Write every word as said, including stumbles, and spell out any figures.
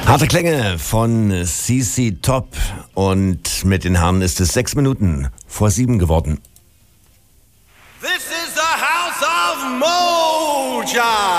Harte Klänge von C C Top und mit den Herren ist es sechs Minuten vor sieben geworden. This is the house of Moja.